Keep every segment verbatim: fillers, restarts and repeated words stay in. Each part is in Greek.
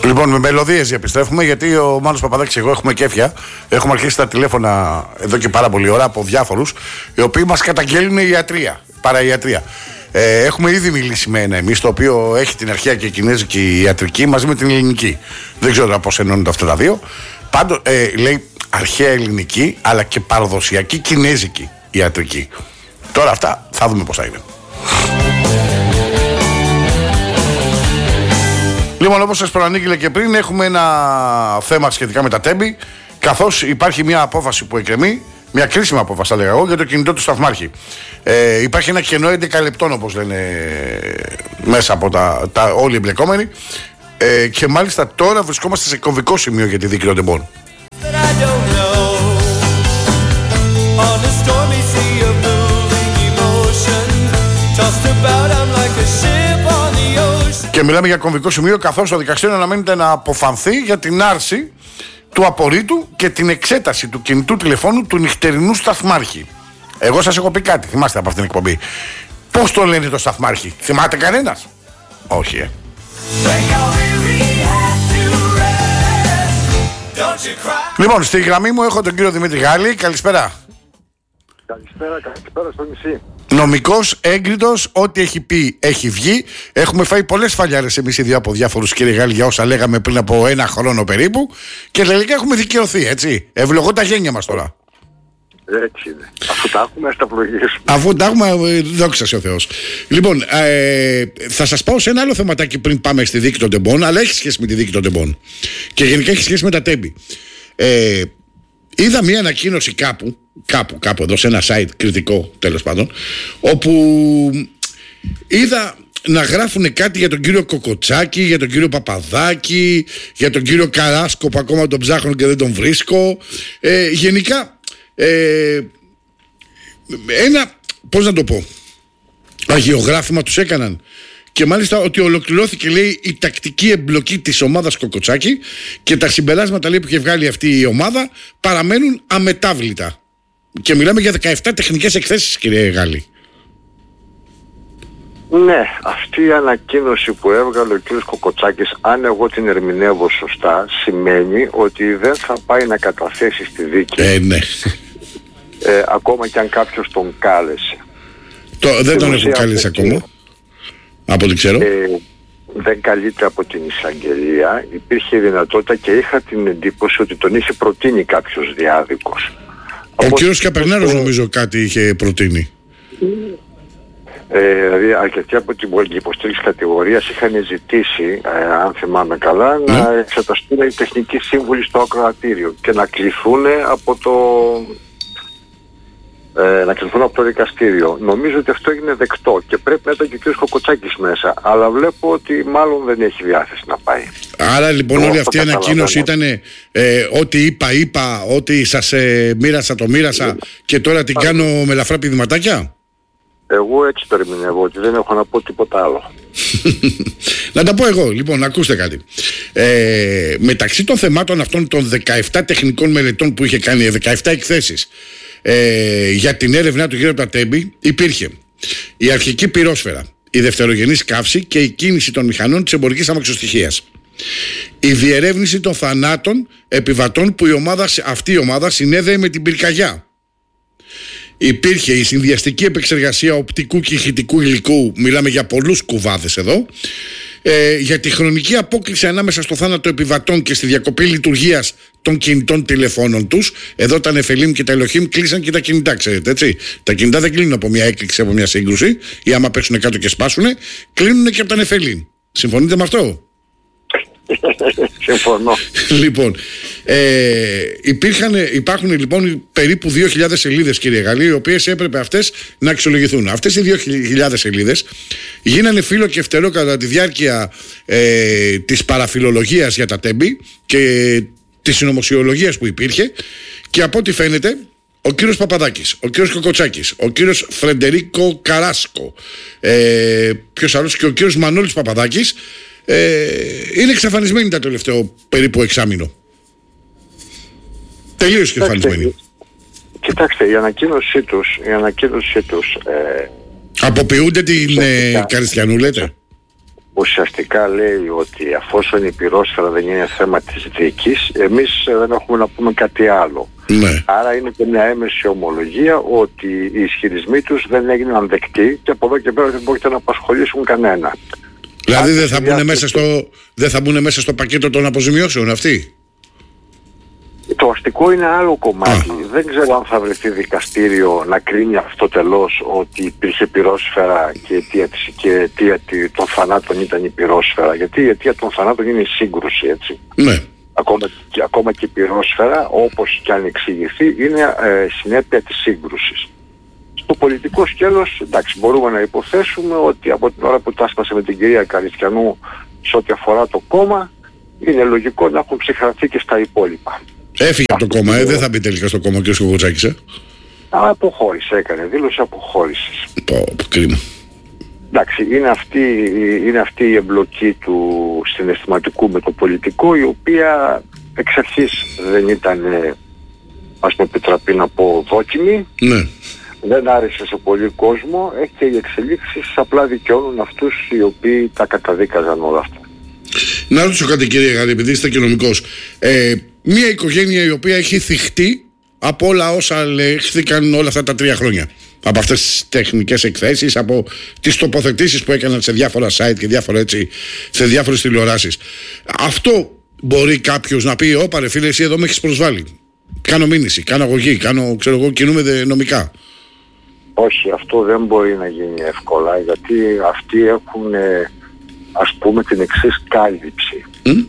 Λοιπόν, με μελωδίες διαπιστεύουμε, γιατί ο Μάνος Παπαδάκης και εγώ έχουμε κέφια. Έχουμε αρχίσει τα τηλέφωνα εδώ και πάρα πολλή ώρα από διάφορους, οι οποίοι μας καταγγέλνουν ιατρία, παραϊατρία. Ε, έχουμε ήδη μιλήσει με ένα εμείς, το οποίο έχει την αρχαία και κινέζικη ιατρική μαζί με την ελληνική. Δεν ξέρω πώς ενώνονται αυτά τα δύο. Πάντως, ε, λέει αρχαία ελληνική, αλλά και παραδοσιακή κινέζικη ιατρική. Τώρα αυτά θα δούμε πώς θα είναι. Λοιπόν, όπως σας προανήγγειλε και πριν, έχουμε ένα θέμα σχετικά με τα τέμπη, καθώς υπάρχει μια απόφαση που εκκρεμεί, μια κρίσιμη απόφαση, θα λέγα εγώ, για το κινητό του σταθμάρχη. Ε, υπάρχει ένα κενό έντεκα λεπτών, όπως λένε μέσα από τα, τα όλοι οι εμπλεκόμενοι, ε, και μάλιστα τώρα βρισκόμαστε σε κομβικό σημείο για τη δίκη των τεμπών. Και μιλάμε για κομβικό σημείο, καθώς το δικαστήριο αναμένεται να αποφανθεί για την άρση του απορρίτου και την εξέταση του κινητού τηλεφώνου του νυχτερινού σταθμάρχη. Εγώ σας έχω πει κάτι, θυμάστε από αυτήν την εκπομπή. Πώς το λένε το σταθμάρχη, θυμάται κανένας? Όχι, ε. Λοιπόν, στη γραμμή μου έχω τον κύριο Δημήτρη Γάλλη. Καλησπέρα. Καλησπέρα, καλησπέρα στο νησί. Νομικός, έγκριτος, ό,τι έχει πει έχει βγει. Έχουμε φάει πολλές φαλιάρες εμείς οι δύο από διάφορους, κύριε Γάλλη, για όσα λέγαμε πριν από ένα χρόνο περίπου. Και τελικά έχουμε δικαιωθεί, έτσι. Ευλογώ τα γένια μας τώρα. Έτσι είναι. Αφού τα έχουμε, ας τα ευλογήσουμε. Αφού τα έχουμε, δόξα σε ο Θεός. Λοιπόν, ε, θα σας πάω σε ένα άλλο θεματάκι πριν πάμε στη δίκη των τεμπών, αλλά έχει σχέση με τη δίκη των τεμπών. Και γενικά έχει σχέση με τα τέμπη. Ε, είδα μία ανακοίνωση κάπου, κάπου, κάπου εδώ σε ένα site κριτικό τέλος πάντων, όπου είδα να γράφουν κάτι για τον κύριο Κοκοτσάκη, για τον κύριο Παπαδάκη, για τον κύριο Καράσκο που ακόμα τον ψάχνω και δεν τον βρίσκω. Ε, γενικά, ε, ένα, πώς να το πω, αγιογράφημα τους έκαναν. Και μάλιστα ότι ολοκληρώθηκε, λέει, η τακτική εμπλοκή της ομάδας Κοκοτσάκη και τα συμπεράσματα, λέει, που είχε βγάλει αυτή η ομάδα παραμένουν αμετάβλητα. Και μιλάμε για δεκαεπτά τεχνικές εκθέσεις, κύριε Γάλλη. Ναι, αυτή η ανακοίνωση που έβγαλε ο κ. Κοκοτσάκης, αν εγώ την ερμηνεύω σωστά, σημαίνει ότι δεν θα πάει να καταθέσει στη δίκη. Ε, ναι. Ε, ακόμα και αν κάποιος τον κάλεσε. Το, δεν τον έχουν κάλεσει ακόμα. Από ό,τι ξέρω. Ε, δεν καλείται από την εισαγγελία. Υπήρχε δυνατότητα και είχα την εντύπωση ότι τον είχε προτείνει κάποιος διάδικος. Ο κύριος Καπερνάρος το... νομίζω κάτι είχε προτείνει. Ε, δηλαδή αρκετοί από την υποστήριξη κατηγορίας είχαν ζητήσει, ε, αν θυμάμαι καλά, ναι, να εξεταστούν οι τεχνικοί σύμβουλοι στο ακροατήριο και να κληθούν από το... Ε, να κληθούν από το δικαστήριο. Νομίζω ότι αυτό έγινε δεκτό και πρέπει να ήταν και ο κ. Κοκοτσάκης μέσα. Αλλά βλέπω ότι μάλλον δεν έχει διάθεση να πάει. Άρα λοιπόν όλη αυτή η ανακοίνωση ήταν ε, ό,τι είπα, είπα, ό,τι σας ε, μοίρασα, το μοίρασα και τώρα την κάνω με ελαφρά πηδηματάκια. Εγώ έτσι το ερμηνεύω, ότι δεν έχω να πω τίποτα άλλο. Να τα πω εγώ, λοιπόν, ακούστε κάτι. Ε, μεταξύ των θεμάτων αυτών των δεκαεπτά τεχνικών μελετών που είχε κάνει, δεκαεπτά εκθέσεις, Ε, για την έρευνά του γύρω από τα τέμπη, υπήρχε η αρχική πυρόσφαιρα, η δευτερογενής καύση και η κίνηση των μηχανών της εμπορικής αμαξοστοιχείας, η διερεύνηση των θανάτων επιβατών που η ομάδα, αυτή η ομάδα συνέδεε με την πυρκαγιά. Υπήρχε η συνδυαστική επεξεργασία οπτικού και ηχητικού υλικού, μιλάμε για πολλούς κουβάδες εδώ, ε, για τη χρονική απόκλιση ανάμεσα στο θάνατο επιβατών και στη διακοπή λειτουργίας των κινητών τηλεφώνων τους. Εδώ τα Νεφελίμ και τα Ελοχίμ κλείσαν και τα κινητά, ξέρετε, έτσι. Τα κινητά δεν κλείνουν από μια έκρηξη, από μια σύγκρουση, ή άμα πέσουν κάτω και σπάσουν, κλείνουν και από τα Νεφελίμ. Συμφωνείτε με αυτό? Συμφωνώ. Λοιπόν, ε, υπήρχαν, υπάρχουν λοιπόν περίπου δύο χιλιάδες σελίδες, κύριε Γαλλή, οι οποίες έπρεπε αυτές να αξιολογηθούν. Αυτές οι δύο χιλιάδες σελίδες γίνανε φύλλο και φτερό κατά τη διάρκεια ε, της παραφιλολογίας για τα τέμπη και της συνωμοσιολογίας που υπήρχε, και από ό,τι φαίνεται ο κύριος Παπαδάκης, ο κύριος Κοκοτσάκης, ο κύριος Φρεντερίκο Καράσκο, ε, ποιος άλλος, και ο κύριος Μανώλης Παπαδάκης Ε, είναι εξαφανισμένοι τα τελευταίο περίπου εξάμηνο. Τελείως εξαφανισμένοι. Κοιτάξτε, η ανακοίνωσή τους, η ανακοίνωσή τους ε, αποποιούνται την ε, Καριστιανού, λέτε. ουσιαστικά λέει ότι αφόσον η πυρόσφαιρα δεν είναι θέμα της δίκης, εμείς δεν έχουμε να πούμε κάτι άλλο. Ναι. Άρα είναι και μια έμεση ομολογία ότι οι ισχυρισμοί τους δεν έγιναν δεκτοί και από εδώ και πέρα δεν μπορείτε να απασχολήσουν κανένα. Δηλαδή δεν θα, μπουν μέσα στο, δεν θα μπουν μέσα στο πακέτο των αποζημιώσεων αυτοί. Το αστικό είναι άλλο κομμάτι. Α. Δεν ξέρω αν θα βρεθεί δικαστήριο να κρίνει αυτό τελώς ότι υπήρχε πυρόσφαιρα και η αιτία, της, και η αιτία των θανάτων ήταν η πυρόσφαιρα. Γιατί η αιτία των θανάτων είναι η σύγκρουση, έτσι. Ναι. Ακόμα, και, ακόμα και η πυρόσφαιρα, όπως και αν εξηγηθεί, είναι ε, συνέπεια της σύγκρουσης. Στο πολιτικό σκέλος, εντάξει, μπορούμε να υποθέσουμε ότι από την ώρα που τάσπασε με την κυρία Καριστιανού σε ό,τι αφορά το κόμμα, είναι λογικό να έχουν ψυχρανθεί και στα υπόλοιπα. Έφυγε από το κόμμα, ε, δεν θα μπει τελικά στο κόμμα ο κ. Κοκοτσάκης, ε. Α, αποχώρησε, έκανε δήλωση αποχώρησης. Πω, κρίμα. Εντάξει, είναι αυτή, είναι αυτή η εμπλοκή του συναισθηματικού με το πολιτικό, η οποία εξ αρχής δεν ήταν, ας με επιτραπεί να πω, δόκιμη. Ναι. Δεν άρεσε σε πολύ κόσμο, ε, και οι εξελίξεις απλά δικαιώνουν αυτούς οι οποίοι τα καταδίκαζαν όλα αυτά. Να ρωτήσω κάτι, κύριε Γαρή, επειδή είστε και νομικός. Ε, μια οικογένεια η οποία έχει θυχτεί από όλα όσα λέχθηκαν όλα αυτά τα τρία χρόνια. Από αυτές τις τεχνικές εκθέσεις, από τις τοποθετήσεις που έκαναν σε διάφορα site και διάφορα έτσι, σε διάφορες τηλεοράσεις. Αυτό μπορεί κάποιος να πει: όπα ρε φίλε, εσύ εδώ με έχεις προσβάλει. Κάνω μήνυση, κάνω αγωγή, κάνω, ξέρω εγώ, κινούμε νομικά. Όχι, αυτό δεν μπορεί να γίνει εύκολα, γιατί αυτοί έχουν, ας πούμε, την εξής κάλυψη. Mm?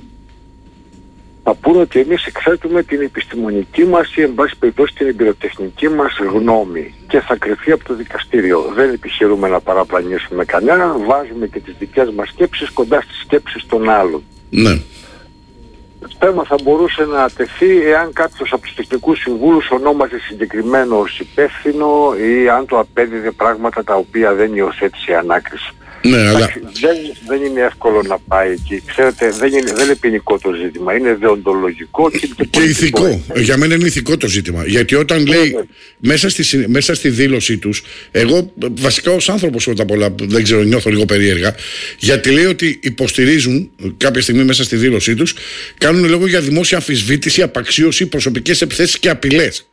Θα πούνε ότι εμείς εξέτουμε την επιστημονική μας ή εν πάση περιπτώσει την εμπειροτεχνική μας γνώμη και θα κρυφθεί από το δικαστήριο. Δεν επιχειρούμε να παραπλανήσουμε κανέναν, βάζουμε και τις δικές μας σκέψεις κοντά στις σκέψεις των άλλων. Ναι. Το θέμα θα μπορούσε να τεθεί εάν κάποιος από τους τεχνικούς συμβούλους ονόμαζε συγκεκριμένο ως υπεύθυνο ή αν το απέδιδε πράγματα τα οποία δεν υιοθέτησε η ανάκριση. Ναι, αλλά... δεν, δεν είναι εύκολο να πάει εκεί. Ξέρετε, δεν είναι, δεν είναι ποινικό το ζήτημα, είναι δεοντολογικό και, και, και ηθικό. Για μένα είναι ηθικό το ζήτημα. Γιατί όταν λέει yeah, μέσα, στη, μέσα στη δήλωσή τους, εγώ βασικά ως άνθρωπος πρώτα απ' όλα, δεν ξέρω, νιώθω λίγο περίεργα, γιατί λέει ότι υποστηρίζουν κάποια στιγμή μέσα στη δήλωσή τους, κάνουν λόγο για δημόσια αμφισβήτηση, απαξίωση, προσωπικές επιθέσεις και απειλές.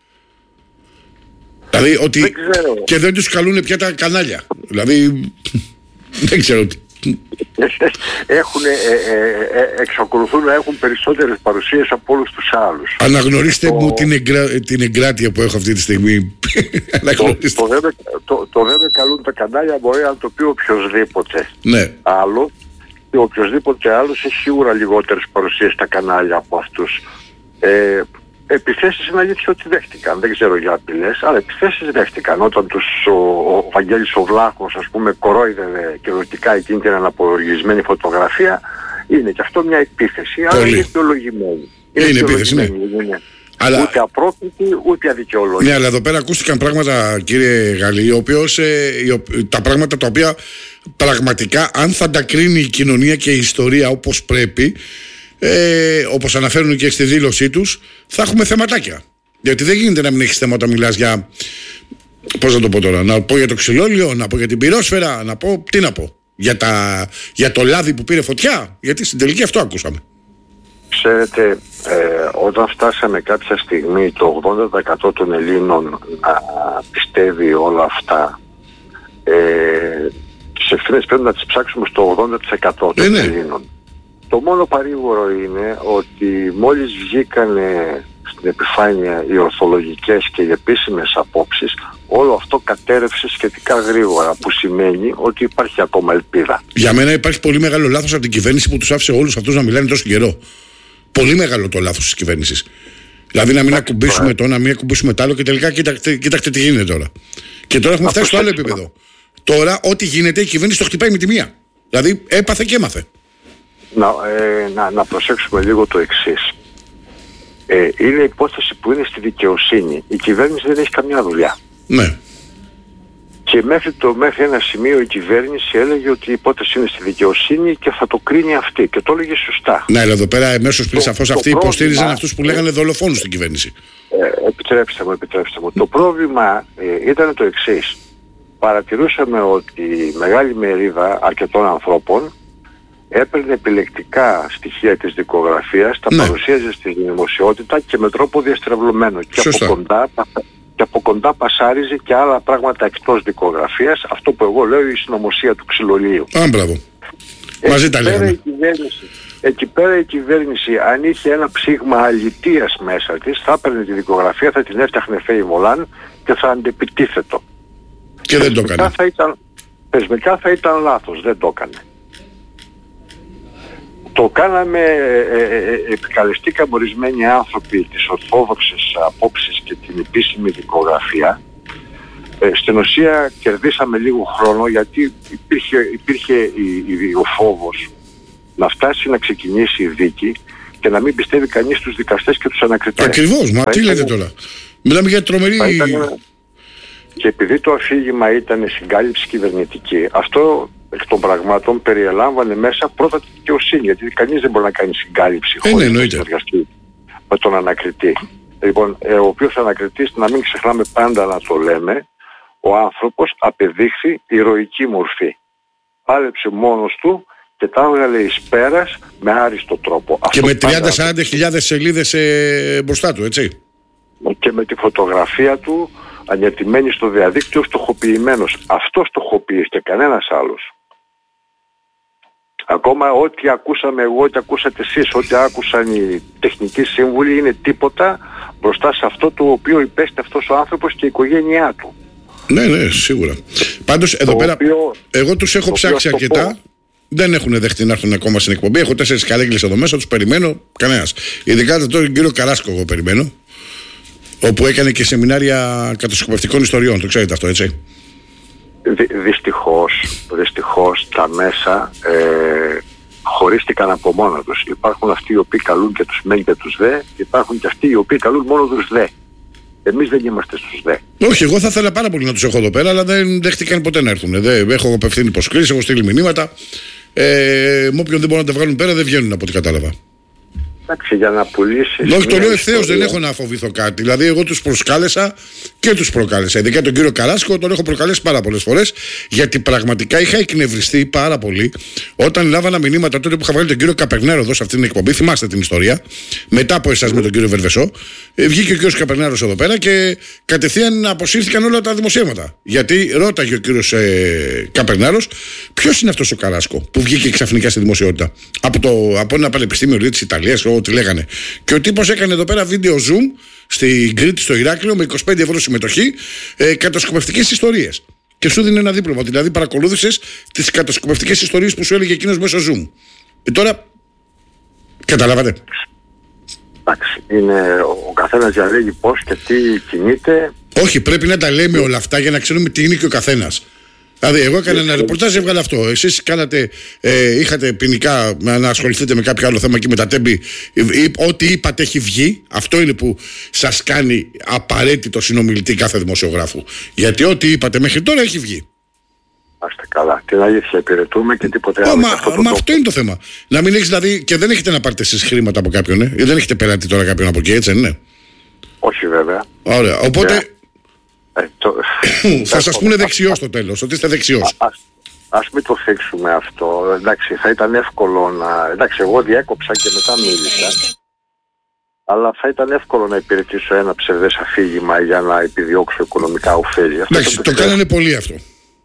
Δηλαδή ότι. Δεν και δεν τους καλούν πια τα κανάλια. Δηλαδή. Δεν ξέρω τι. Έχουν, ε, ε, ε, εξακολουθούν να έχουν περισσότερες παρουσίες από όλους τους άλλους. Αναγνωρίστε το... μου την, εγκρά... την εγκράτεια που έχω αυτή τη στιγμή. το, το, δεν με, το, το δεν με καλούν τα κανάλια μπορεί να το πει οποιοσδήποτε. Ναι. Άλλο, και οποιοσδήποτε άλλος έχει σίγουρα λιγότερες παρουσίες στα κανάλια από αυτούς. Ε, Επιθέσεις είναι αλήθεια ότι δέχτηκαν, δεν ξέρω για απειλές, αλλά επιθέσεις δέχτηκαν. Όταν τους ο, ο Βαγγέλης ο Βλάχος, ας πούμε, κορόιδευε και ρωτικά εκείνη την αναπολογισμένη φωτογραφία, είναι και αυτό μια επίθεση, αλλά είναι δικαιολογημένη. Είναι, είναι επίθεση, ναι. Είναι. Αλλά... Ούτε απρόκριτη, ούτε αδικαιολόγητη. Ναι, αλλά εδώ πέρα ακούστηκαν πράγματα, κύριε Γαλλή, ο οποίος, ε, τα πράγματα τα οποία πραγματικά, αν θα τα κρίνει η κοινωνία και η ιστορία όπως πρέπει, Ε, όπως αναφέρουν και στη δήλωσή τους, θα έχουμε θεματάκια. Γιατί δεν γίνεται να μην έχεις θέματα, μιλάς για. Πώς να το πω τώρα, να πω για το ξυλόλιο, να πω για την πυρόσφαιρα, να πω. Τι να πω, για, τα, για το λάδι που πήρε φωτιά. Γιατί στην τελική αυτό ακούσαμε. Ξέρετε, ε, όταν φτάσαμε κάποια στιγμή το ογδόντα τοις εκατό των Ελλήνων να πιστεύει όλα αυτά, ε, τις ευθύνες πρέπει να τις ψάξουμε στο ογδόντα τοις εκατό των ναι. Ελλήνων. Το μόνο παρήγορο είναι ότι μόλις βγήκανε στην επιφάνεια οι ορθολογικές και οι επίσημες απόψεις, όλο αυτό κατέρευσε σχετικά γρήγορα, που σημαίνει ότι υπάρχει ακόμα ελπίδα. Για μένα υπάρχει πολύ μεγάλο λάθος από την κυβέρνηση που τους άφησε όλους αυτούς να μιλάνε τόσο καιρό. Πολύ μεγάλο το λάθος της κυβέρνησης. Δηλαδή να μην Ά, ακουμπήσουμε το, να μην ακουμπήσουμε το άλλο και τελικά κοίταξτε, κοίταξτε τι γίνεται τώρα. Και τώρα έχουμε φτάσει στο άλλο επίπεδο. Τώρα ό,τι γίνεται η κυβέρνηση το χτυπάει με τη μία. Δηλαδή έπαθε και έμαθε. Να, ε, να, να προσέξουμε λίγο το εξής. Ε, είναι υπόθεση που είναι στη δικαιοσύνη. Η κυβέρνηση δεν έχει καμιά δουλειά. Ναι. Και μέχρι, το, μέχρι ένα σημείο η κυβέρνηση έλεγε ότι η υπόθεση είναι στη δικαιοσύνη και θα το κρίνει αυτή. Και το έλεγε σωστά. Ναι, αλλά εδώ πέρα εμέσως πριν σαφώς αυτοί πρόβλημα, υποστήριζαν αυτούς που λέγανε δολοφόνους στην κυβέρνηση. Ε, επιτρέψτε μου, επιτρέψτε μου. Το πρόβλημα ε, ήταν το εξής. Παρατηρούσαμε ότι η μεγάλη μερίδα αρκετών ανθρώπων έπαιρνε επιλεκτικά στοιχεία της δικογραφίας, τα ναι. παρουσίαζε στη δημοσιότητα και με τρόπο διαστρεβλωμένο. Και από, κοντά, και από κοντά πασάριζε και άλλα πράγματα εκτός δικογραφίας, αυτό που εγώ λέω η συνωμοσία του ξυλολίου. Α, μπράβο. Μαζί τα λέγαμε. Εκεί πέρα η κυβέρνηση, αν είχε ένα ψήγμα αλητείας μέσα της, θα έπαιρνε τη δικογραφία, θα την έφτιαχνε φέι βολάν και θα αντεπιτίθετο. Και δεν το έκανε. Θα ήταν, θεσμικά θα ήταν λάθος, δεν το έκανε. Το κάναμε, ε, ε, ε, επικαλεστήκαμε ορισμένοι άνθρωποι της ορθόδοξης απόψης και την επίσημη δικογραφία. Ε, στην ουσία κερδίσαμε λίγο χρόνο, γιατί υπήρχε, υπήρχε η, η, ο φόβος να φτάσει να ξεκινήσει η δίκη και να μην πιστεύει κανείς τους δικαστές και τους ανακριτές. Ακριβώς, μα τι λέτε τώρα. Μιλάμε για τρομερή... Ήταν, και επειδή το αφήγημα ήταν συγκάλυψη κυβερνητική, αυτό εκ των πραγμάτων περιελάμβανε μέσα πρώτα τη δικαιοσύνη, γιατί κανείς δεν μπορεί να κάνει συγκάλυψη ε, χωρίς ναι, να συνεργαστεί με τον ανακριτή. Λοιπόν, ε, ο οποίος ανακριτής, να μην ξεχνάμε πάντα να το λέμε, ο άνθρωπος απεδείχθη ηρωική μορφή. Πάλεψε μόνος του και τα έβγαλε εις πέρας με άριστο τρόπο. Και αυτό με τριάντα με σαράντα χιλιάδες σελίδες ε, μπροστά του, έτσι. Και με τη φωτογραφία του ανιατημένη στο διαδίκτυο, στοχοποιημένος. Αυτό στοχοποιείς και κανένας άλλος. Ακόμα ό,τι ακούσαμε εγώ, ό,τι ακούσατε εσείς, ό,τι άκουσαν οι τεχνικοί σύμβουλοι είναι τίποτα μπροστά σε αυτό το οποίο υπέστη αυτός ο άνθρωπος και η οικογένειά του. Ναι, ναι, σίγουρα. Πάντως εδώ το πέρα, οποίο, εγώ τους έχω ψάξει αρκετά. Πω. Δεν έχουν δεχτεί να έρθουν ακόμα στην εκπομπή. Έχω τέσσερις καρέγκλες εδώ μέσα, τους περιμένω κανένας. Ειδικά τώρα τον κύριο Καράσκο, εγώ περιμένω. Όπου έκανε και σεμινάρια κατασκοπευτικών ιστοριών. Το ξέρετε αυτό, έτσι. Δυ, δυστυχώς, δυστυχώς τα μέσα ε, χωρίστηκαν από μόνα τους. Υπάρχουν αυτοί οι οποίοι καλούν και τους μεν και τους δε. Υπάρχουν και αυτοί οι οποίοι καλούν μόνο τους δε. Εμείς δεν είμαστε στους δε. Όχι, εγώ θα ήθελα πάρα πολύ να τους έχω εδώ πέρα, αλλά δεν δέχτηκαν ποτέ να έρθουν. Δεν, έχω απευθύνει προσκλήσεις, έχω στείλει μηνύματα. Ε, με όποιον δεν μπορούν να τα βγάλουν πέρα δεν βγαίνουν από ό,τι κατάλαβα. Εντάξει, για να πουλήσεις. Όχι, το λέω ευθέως, δεν έχω να φοβηθώ κάτι. Δηλαδή, εγώ τους προσκάλεσα και τους προκάλεσα. Ειδικά τον κύριο Καράσκο τον έχω προκαλέσει πάρα πολλές φορές, γιατί πραγματικά είχα εκνευριστεί πάρα πολύ όταν λάβανα μηνύματα τότε που είχα βγάλει τον κύριο Καπερνάρο εδώ σε αυτήν την εκπομπή. Θυμάστε την ιστορία. Μετά από εσάς mm. με τον κύριο Βερβεσό, βγήκε ο κύριος Καπερνάρος εδώ πέρα και κατευθείαν αποσύρθηκαν όλα τα δημοσίευματα. Γιατί ρώταγε ο κύριος ε, Καπερνάρος ποιος είναι αυτός ο Καράσκο που βγήκε ξαφνικά στη δημοσιότητα από, το, από ένα πανεπιστήμιο της Ιταλίας, ό,τι λέγανε. Και ο τύπος έκανε εδώ πέρα βίντεο Zoom στην Κρήτη, στο Ηράκλειο, με είκοσι πέντε ευρώ συμμετοχή, ε, κατασκοπευτικές ιστορίες. Και σου δίνει ένα δίπλωμα. Δηλαδή παρακολούθησες τις κατασκοπευτικές ιστορίες που σου έλεγε εκείνος μέσω Zoom. Ε, τώρα, καταλάβατε. Εντάξει, είναι ο καθένας διαλέγει πώς και τι κινείται. Όχι, πρέπει να τα λέμε όλα αυτά για να ξέρουμε τι είναι και ο καθένας. Δηλαδή, εγώ έκανα ένα ρεπορτάζ, έβγαλα αυτό. Εσείς κάνατε, ε, είχατε ποινικά να ασχοληθείτε με κάποιο άλλο θέμα και με τα τέμπη. Ό,τι είπατε έχει βγει. Αυτό είναι που σας κάνει απαραίτητο συνομιλητή κάθε δημοσιογράφου. Γιατί ό,τι είπατε μέχρι τώρα έχει βγει. Άστε καλά. Την αλήθεια υπηρετούμε και τίποτε άλλο. Μα αυτό, αυτό, αυτό είναι το θέμα. Να μην έχεις δηλαδή και δεν έχετε να πάρετε εσείς χρήματα από κάποιον, ε? Δεν έχετε πελάτη τώρα κάποιον από εκεί, έτσι δεν είναι? Όχι βέβαια. Ωραία. Οπότε. Yeah. Ε, το... θα σας πούνε δεξιός στο τέλος, ότι είστε δεξιός. Α, ας, ας μην το θίξουμε αυτό. Εντάξει, θα ήταν εύκολο να... Εντάξει, εγώ διέκοψα και μετά μίλησα. Αλλά θα ήταν εύκολο να υπηρετήσω ένα ψευδές αφήγημα για να επιδιώξω οικονομικά ωφέλη. Εντάξει, το, το κάνανε πολύ αυτό.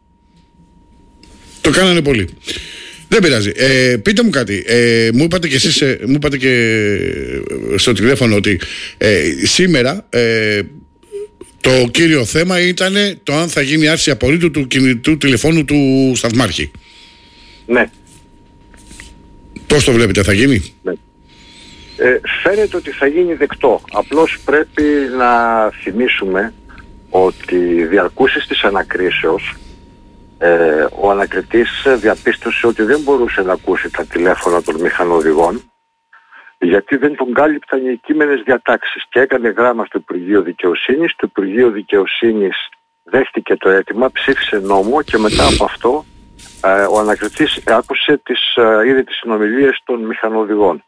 Το κάνανε πολύ. Δεν πειράζει. Ε, πείτε μου κάτι. Ε, μου είπατε και εσείς, ε, μου είπατε και στο τηλέφωνο ότι ε, σήμερα... Ε, το κύριο θέμα ήταν το αν θα γίνει άρση απορρίτου του κινητού τηλεφώνου του σταθμάρχη. Ναι. Πώς το βλέπετε, θα γίνει? Ναι. Ε, φαίνεται ότι θα γίνει δεκτό. Απλώς πρέπει να θυμίσουμε ότι διαρκούσης της ανακρίσεως ε, ο ανακριτής διαπίστωσε ότι δεν μπορούσε να ακούσει τα τηλέφωνα των μηχανοδηγών, γιατί δεν τον κάλυπταν οι κείμενες διατάξεις, και έκανε γράμμα στο Υπουργείο Δικαιοσύνης. Το Υπουργείο Δικαιοσύνης δέχτηκε το αίτημα, ψήφισε νόμο και μετά από αυτό ε, ο ανακριτής άκουσε τις, ε, ήδη τις συνομιλίες των μηχανοδηγών.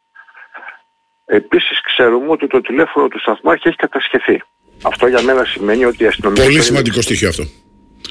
Επίσης ξέρουμε ότι το τηλέφωνο του σταθμάρχη έχει κατασχεθεί. Αυτό για μένα σημαίνει ότι η αστυνομία... Πολύ σημαντικό στοιχείο αυτό.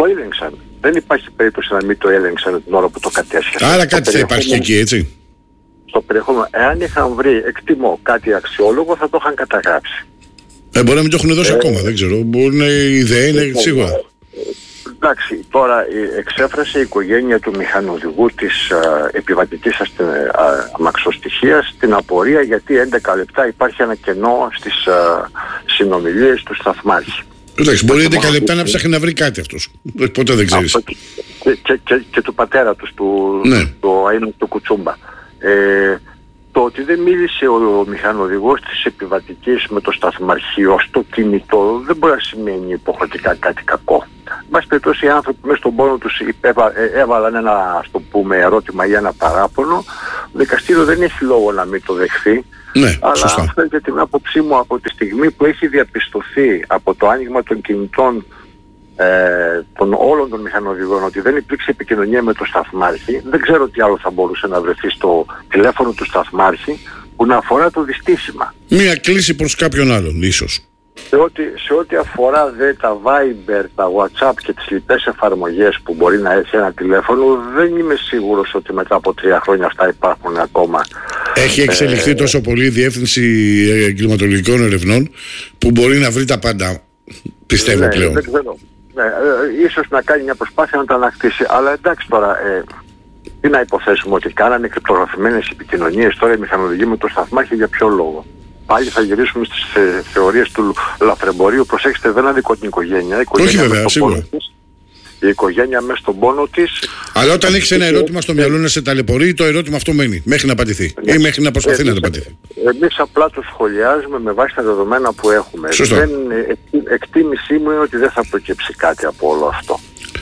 Το έλεγξαν. Δεν υπάρχει περίπτωση να μην το έλεγξαν την ώρα που το κατέσχεσαν. Άρα κάτι θα υπάρχει εκεί, έτσι. Στο περιεχόμενο, εάν είχαν βρει, εκτιμώ, κάτι αξιόλογο, θα το είχαν καταγράψει. Ε, μπορεί να μην το έχουν δώσει ε, ακόμα, δεν ξέρω. Μπορεί να η ιδέα είναι ε, σίγουρα. Ε, εντάξει, τώρα εξέφρασε η οικογένεια του μηχανοδηγού της α, επιβατικής αστε, α, αμαξοστοιχείας την απορία γιατί έντεκα λεπτά υπάρχει ένα κενό στις α, συνομιλίες του σταθμάρχη. Εντάξει, μπορεί έντεκα λεπτά να ψάχνει να βρει κάτι αυτός. Ποτέ δεν ξέρεις. Και, και, και, και του πατέρα τους, του, ναι. του Αΐνου του Κουτσούμπα. Ε, το ότι δεν μίλησε ο μηχανοδηγός της επιβατικής με το σταθμαρχείο στο κινητό δεν μπορεί να σημαίνει υποχρεωτικά κάτι κακό. Εν πάση περιπτώσει οι άνθρωποι μέσα στον πόνο τους έβα, έβαλαν ένα, ας το πούμε, ερώτημα ή ένα παράπονο. Το δικαστήριο δεν έχει λόγο να μην το δεχθεί. Ναι, αλλά σωστά. αυτό για την άποψή μου από τη στιγμή που έχει διαπιστωθεί από το άνοιγμα των κινητών ε, των όλων των μηχανοδηγών ότι δεν υπήρξε επικοινωνία με το σταθμάρχη, δεν ξέρω τι άλλο θα μπορούσε να βρεθεί στο τηλέφωνο του σταθμάρχη που να αφορά το δυστύχημα. Μία κλίση προς κάποιον άλλον, ίσως. Σε ό,τι, σε ό,τι αφορά δε, τα Viber, τα WhatsApp και τις λοιπές εφαρμογές που μπορεί να έχει ένα τηλέφωνο, δεν είμαι σίγουρος ότι μετά από τρία χρόνια αυτά υπάρχουν ακόμα. Έχει εξελιχθεί ε, τόσο πολύ η Διεύθυνση Εγκληματολογικών Ερευνών που μπορεί να βρει τα πάντα, πιστεύω ναι, πλέον. Δεν ξέρω. Ναι, ε, ίσως να κάνει μια προσπάθεια να τα ανακτήσει. Αλλά εντάξει τώρα, ε, τι να υποθέσουμε ότι κάνανε κρυπτογραφημένες επικοινωνίες τώρα οι μηχανοδηγοί με το σταθμάρχη για ποιο λόγο. Πάλι θα γυρίσουμε στις θε, θεωρίες του λαθρεμπορίου. Προσέξτε, δεν αδικώ την οικογένεια. Η οικογένεια όχι βέβαια, σίγουρα. Της, η οικογένεια μέσα στον πόνο της. Αλλά όταν έχεις ένα ερώτημα στο μυαλό να σε ταλαιπωρεί, το ερώτημα αυτό μένει μέχρι να απαντηθεί. Ή μέχρι να προσπαθεί να απαντηθεί. Εμείς απλά το σχολιάζουμε με βάση τα δεδομένα που έχουμε. Σωστό. Δεν, εκτίμησή μου είναι ότι δεν θα προκύψει κάτι από όλο αυτό.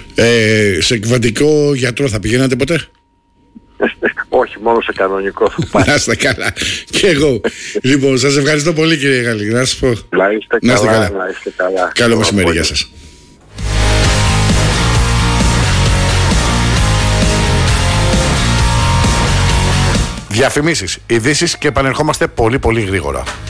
Ε, σε εκβατικό γιατρό θα πηγαίνατε ποτέ? Όχι, μόνο σε κανονικό. Να είστε καλά. Και εγώ. Λοιπόν, σας ευχαριστώ πολύ κύριε Γαλλή. Να σας πω. Να είστε, να είστε καλά, καλά. Να είστε καλά. Καλό μεσημέρι, γεια σας. Διαφημίσεις, ειδήσεις και επανερχόμαστε πολύ πολύ γρήγορα.